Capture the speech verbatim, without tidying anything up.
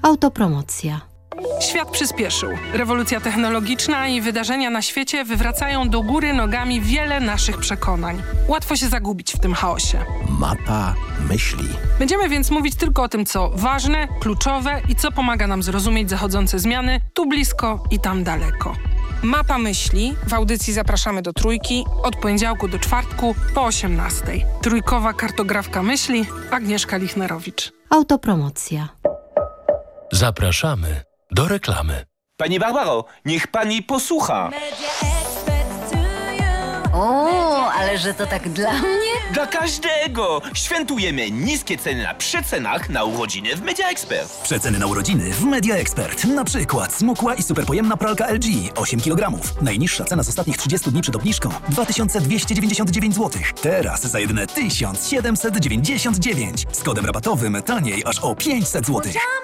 Autopromocja. Świat przyspieszył. Rewolucja technologiczna i wydarzenia na świecie wywracają do góry nogami wiele naszych przekonań. Łatwo się zagubić w tym chaosie. Mapa myśli. Będziemy więc mówić tylko o tym, co ważne, kluczowe i co pomaga nam zrozumieć zachodzące zmiany tu blisko i tam daleko. Mapa myśli. W audycji zapraszamy do Trójki od poniedziałku do czwartku po osiemnastej. Trójkowa kartografka myśli Agnieszka Lichnerowicz. Autopromocja. Zapraszamy do reklamy. Pani Barbaro, niech pani posłucha. O, ale że to tak dla mnie? Dla każdego! Świętujemy niskie ceny na przecenach na urodziny w Media Expert. Przeceny na urodziny w Media Expert. Na przykład smukła i superpojemna pralka L G osiem kilogramów. Najniższa cena z ostatnich trzydziestu dni przed obniżką dwa tysiące dwieście dziewięćdziesiąt dziewięć złotych. Teraz za jedyne tysiąc siedemset dziewięćdziesiąt dziewięć. Z kodem rabatowym taniej aż o pięćset złotych.